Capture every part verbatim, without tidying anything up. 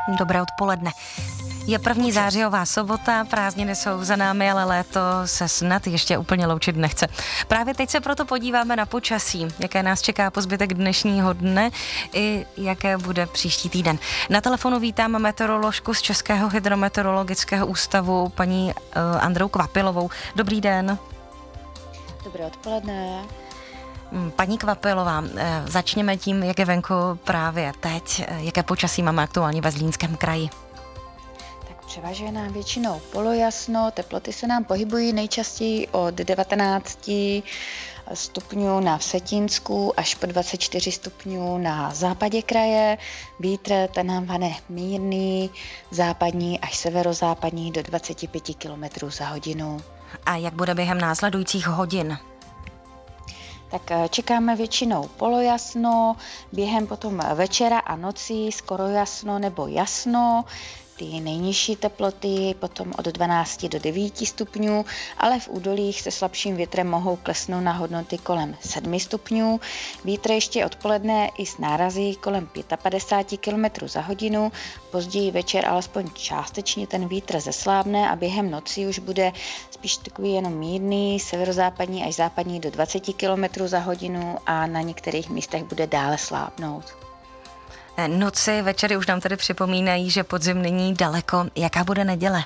Dobré odpoledne. Je první zářijová sobota, prázdniny jsou za námi, ale léto se snad ještě úplně loučit nechce. Právě teď se proto podíváme na počasí, jaké nás čeká po zbytek dnešního dne i jaké bude příští týden. Na telefonu vítám meteoroložku z Českého hydrometeorologického ústavu, paní uh, Andreu Kvapilovou. Dobrý den. Dobré odpoledne. Paní Kvapilová, začněme tím, jak je venku právě teď, jaké počasí máme aktuálně ve Zlínském kraji. Tak převažuje nám většinou polojasno, teploty se nám pohybují nejčastěji od devatenáct stupňů na Vsetínsku až po dvacet čtyři stupňů na západě kraje. Vítr ten nám vane mírný, západní až severozápadní do dvacet pět kilometrů za hodinu. A jak bude během následujících hodin? Tak čekáme většinou polojasno, během potom večera a noci skoro jasno nebo jasno. Ty nejnižší teploty potom od dvanáct do devíti stupňů, ale v údolích se slabším větrem mohou klesnout na hodnoty kolem sedmi stupňů. Vítr ještě odpoledne i s nárazy kolem padesát pět kilometrů za hodinu. Později večer alespoň částečně ten vítr zeslábne a během noci už bude spíš takový jenom mírný, severozápadní až západní do dvacet kilometrů za hodinu a na některých místech bude dále slábnout. Noci, večery už nám tady připomínají, že podzim není daleko. Jaká bude neděle?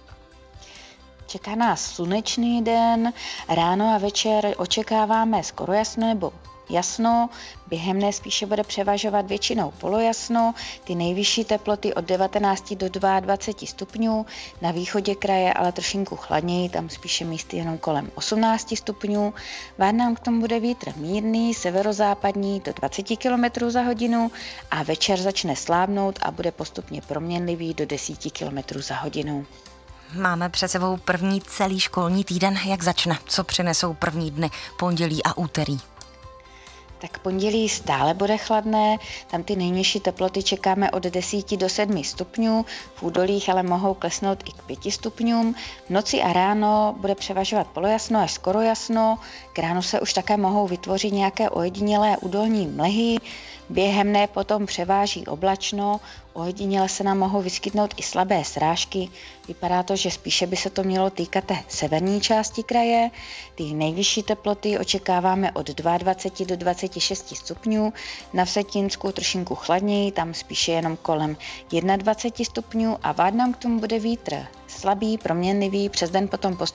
Čeká nás slunečný den, ráno a večer očekáváme skoro jasno nebo jasno, během dne spíše bude převažovat většinou polojasno, ty nejvyšší teploty od devatenáct do dvacet dva stupňů, na východě kraje ale trošinku chladněji, tam spíše místy jenom kolem osmnáct stupňů. Vád nám k tomu bude vítr mírný, severozápadní do dvacet kilometrů za hodinu a večer začne slábnout a bude postupně proměnlivý do deset kilometrů za hodinu. Máme před sebou první celý školní týden. Jak začne? Co přinesou první dny, pondělí a úterý? Tak pondělí stále bude chladné, tam ty nejnižší teploty čekáme od deset do sedmi stupňů, v údolích ale mohou klesnout i k pěti stupňům. V noci a ráno bude převažovat polojasno až skoro jasno, k ránu se už také mohou vytvořit nějaké ojedinělé údolní mlhy, během dne potom převáží oblačno, ojediněle se nám mohou vyskytnout i slabé srážky. Vypadá to, že spíše by se to mělo týkat té severní části kraje. Ty nejvyšší teploty očekáváme od dvacet dva do dvaceti šesti stupňů. Na Vsetínsku trošinku chladněji, tam spíše jenom kolem dvacet jedna stupňů a vád nám k tomu bude vítr slabý, proměnlivý, přes den potom postupně